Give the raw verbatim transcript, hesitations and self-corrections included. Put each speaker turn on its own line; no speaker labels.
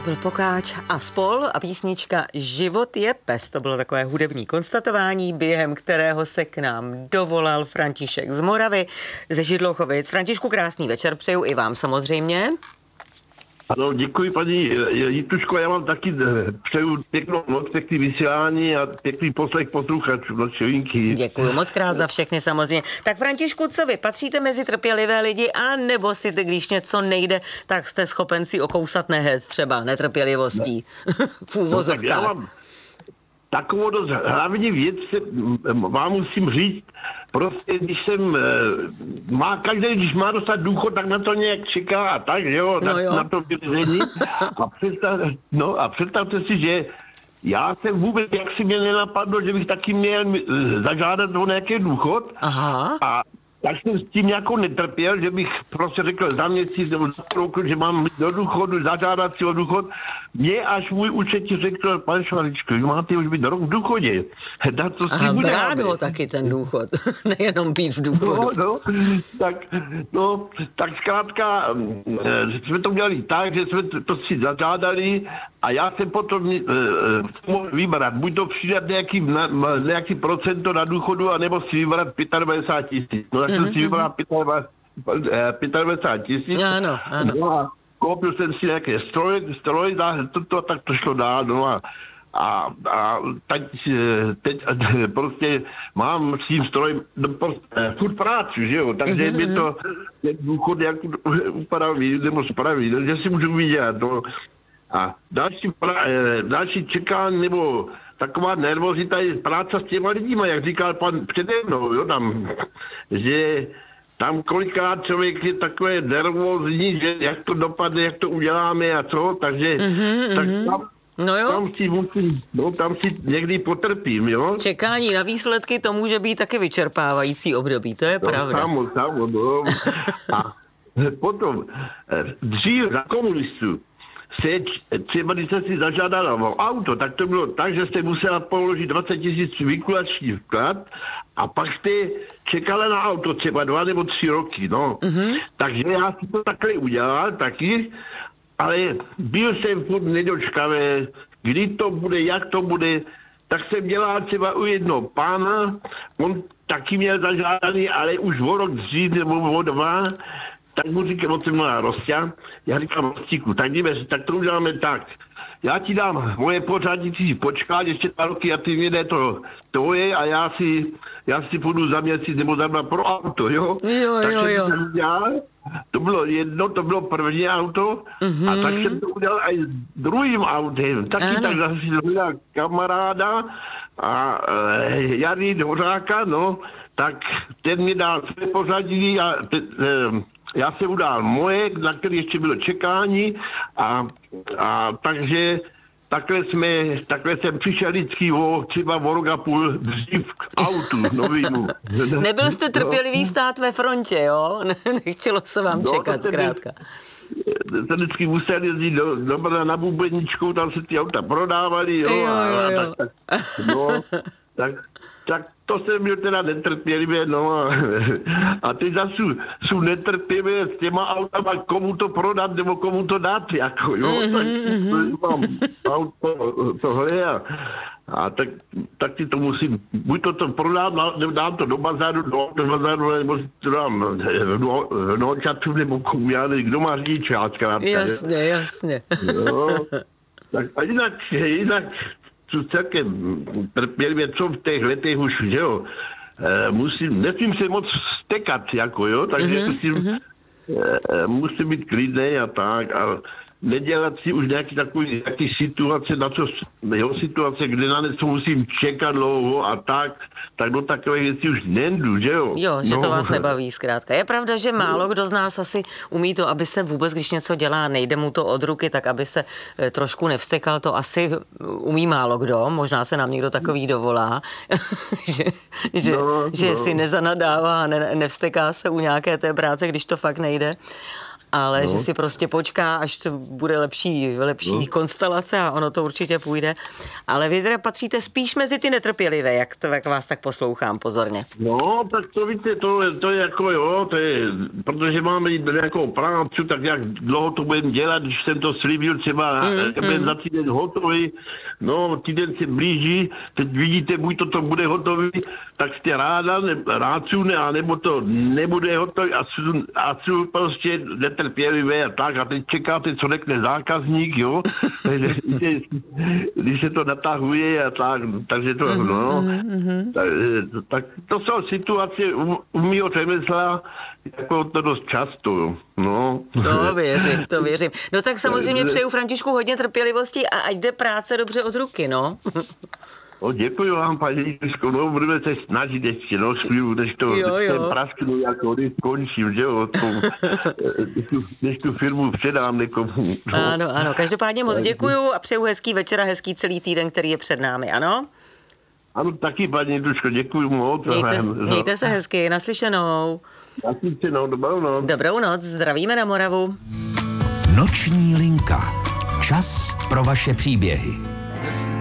byl Pokáč a spol a písnička Život je pes. To bylo takové hudební konstatování, během kterého se k nám dovolal František z Moravy, ze Židlochovic. Františku, krásný večer přeju i vám samozřejmě.
Ano, děkuji paní Jituško, já vám taky přeju pěknou noc, pěkný vysílání a pěkný poslech posluchačů, nočovinky.
Děkuji moc krát za všechny samozřejmě. Tak Františku, co vy, patříte mezi trpělivé lidi a nebo si, když něco nejde, tak jste schopen si okousat nehet třeba netrpělivostí ne. v úvozovkách?
No, takovou dost hlavní věc vám musím říct, prostě když jsem, má každý, když má dostat důchod, tak na to nějak čeká a tak, jo,
no
na,
jo.
na to vyřešení. A, představ, no, a představte si, že já jsem vůbec, jak si mě nenapadlo, že bych taky měl zažádat o nějaký důchod.
Aha.
A tak jsem s tím jako netrpěl, že bych prostě řekl za měsíc nebo za roku, že mám do důchodu, zažádat si o důchod. Mě až můj účetní řekl, pane Švaričko, vy máte už být rok v důchodě. Da, co
Aha, brát ho taky ten důchod, nejenom být v důchodu.
No, no, tak, no, tak zkrátka jsme to udělali tak, že jsme to si zažádali a já jsem potom uh, mohl vybrat, buď to přidat nějaký, na, nějaký procento na důchodu, anebo si vybrat devadesát pět tisíc. No, tak mm-hmm. jsem si vybral devadesát pět tisíc.
Ano, ano.
No a koupil jsem si nějaké stroje, stroje to, to, tak to šlo dál, no a A, a teď, teď prostě mám s tím strojem furt práci, že jo, takže mm-hmm. mi to ten důchod jak upraví, nebo spraví, že si můžu vidět, no. A další, další čekání, nebo taková nervozita je práce s těma lidima, jak říkal pan přede mnou, jo, tam, že tam kolikrát člověk je takové nervózní, že jak to dopadne, jak to uděláme a co, takže
mm-hmm,
tak
mm-hmm.
tam,
No jo.
Tam si, musím, no, tam si někdy potrpím, jo.
Čekání na výsledky, to může být taky vyčerpávající období, to je
no,
pravda.
Samo, samo, no. A potom, dřív za komunistů se třeba, když se si zažádala o auto, tak to bylo tak, že jste musela položit dvacet tisíc vykulační vklad a pak jste čekala na auto třeba dva nebo tři roky, no. Mm-hmm. Takže já si to takhle udělal taky, ale byl jsem furt nedočkavé, kdy to bude, jak to bude, tak jsem dělal třeba u jednoho pána, on taky měl zažádaný, ale už o rok dřív nebo o dva, tak mu říkám, on se mluvá Rostia, já říkám Rostíku, tak jdeme, tak to uděláme tak. Já ti dám moje pořadí, ty si počkat ještě dva roky a ty mě jde to tvoje a já si, já si půjdu za měsíc nebo za dva pro auto, jo?
Jo,
tak
jo, jo.
To bylo jedno, to bylo první auto mm-hmm. a tak jsem to udělal i s druhým autem. Taky ano. Tak zase druhá kamaráda a e, Jary Dvořáka, no, tak ten mi dal své pořadí a te, e, já jsem udal moje, na které ještě bylo čekání a, a takže takhle jsme, takhle jsem přišel vždycky o třeba o rok a půl dřív k autu novýmu.
Nebyl jste trpělivý stát ve frontě, jo? Nechtělo se vám no, čekat zkrátka.
Se vždycky musel jezdit do, do, na Bubeničku, tam se ty auta prodávaly, jo.
jo, jo, jo.
A, tak, tak, no, tak, tak to jsem byl teda netrpělivý, no a, a teď zase jsou netrpělivé s těma autama, komu to prodat nebo komu to dát, jako, jo, mm-hmm, tak mm-hmm. mám auto, tohle a, a tak, tak si to musím, buď to to prodám, nebo dám to do bazáru, do, do bazáru, nebo si to dám do, do čatu, nebo komu, já nevím, kdo má řidičák, zkrátka.
Jasně, je. jasně.
Jo, tak a jinak, jinak, jsou celkem trpělivě, co v těch letech už, že jo, e, musím, nesmím se moc stekat, jako jo, takže mm-hmm. musím, e, musím být klidnej a tak, a nedělat si už nějaký takový, nějaký situace, na co, jo, situace, kde na něco musím čekat dlouho a tak, tak do takové věci už nejdu, že jo.
Jo, že
no.
to vás nebaví zkrátka. Je pravda, že málo kdo z nás asi umí to, aby se vůbec, když něco dělá, nejde mu to od ruky, tak aby se trošku nevstekal, to asi umí málo kdo, možná se nám někdo takový dovolá, že, že,
no,
že
no.
si nezanadává a ne, nevsteká se u nějaké té práce, když to fakt nejde. ale
no.
že si prostě počká, až to bude lepší, lepší no. konstelace a ono to určitě půjde. Ale vy teda patříte spíš mezi ty netrpělivé, jak, to, jak vás tak poslouchám pozorně.
No, tak to víte, to, to je jako jo, to je, protože máme nějakou práci, tak jak dlouho to budeme dělat, když jsem to slíbil, třeba mm, budeme mm. za týden hotový, no, týden se blíží, teď vidíte, buď to, to bude hotový, tak jste ráda, ne, rácu, ne, anebo to nebude hotový a jsou, a jsou prostě netrpělivé a tak, a teď čekáte, co řekne zákazník, jo, když se to natahuje a tak, takže to, mm, no, mm, tak, tak to jsou situace u, u mýho řemesla, jako to dost často, no.
To věřím, to věřím. No tak samozřejmě přeju Františku hodně trpělivosti a ať jde práce dobře od ruky, no.
No, děkuji vám, paní Duško, no, budeme se snažit ještě, no, chvíli, než to, jo, jo. ten prasknu, jako končím, že jo, to, než, tu, než tu firmu předám někomu. No.
Ano, ano, každopádně moc děkuju a přeju hezký večer a hezký celý týden, který je před námi, ano?
Ano, taky, paní Duško, děkuji moc.
Mějte, mějte se hezky, naslyšenou.
Naslyšenou, dobrou noc.
Dobrou noc, zdravíme na Moravu.
Noční linka. Čas pro vaše příběhy.